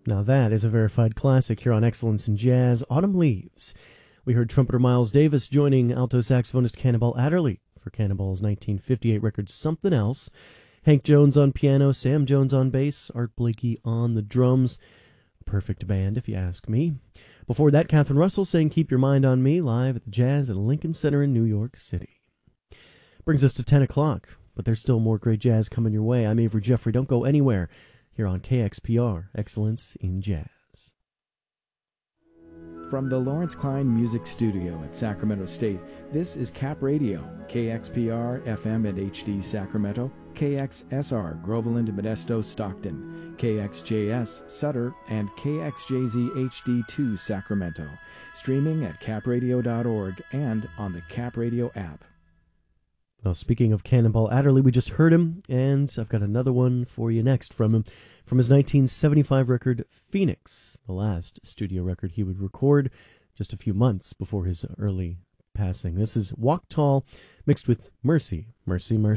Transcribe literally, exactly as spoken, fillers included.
Now that is a verified classic here on Excellence in Jazz, Autumn Leaves. We heard trumpeter Miles Davis joining alto saxophonist Cannonball Adderley for Cannonball's nineteen fifty-eight record Something Else. Hank Jones on piano, Sam Jones on bass, Art Blakey on the drums. Perfect band, if you ask me. Before that, Catherine Russell saying Keep Your Mind on Me, live at the Jazz at Lincoln Center in New York City. Brings us to ten o'clock, but there's still more great jazz coming your way. I'm Avery Jeffrey. Don't go anywhere here on K X P R, Excellence in Jazz. From the Lawrence Klein Music Studio at Sacramento State, this is Cap Radio, K X P R, F M and H D Sacramento, K X S R, Groveland, Modesto, Stockton, K X J S, Sutter, and K X J Z H D two, Sacramento. Streaming at cap radio dot org and on the Cap Radio app. Well, speaking of Cannonball Adderley, we just heard him, and I've got another one for you next from him. From his nineteen seventy-five record, Phoenix, the last studio record he would record just a few months before his early passing. This is Walk Tall mixed with Mercy, Mercy, Mercy.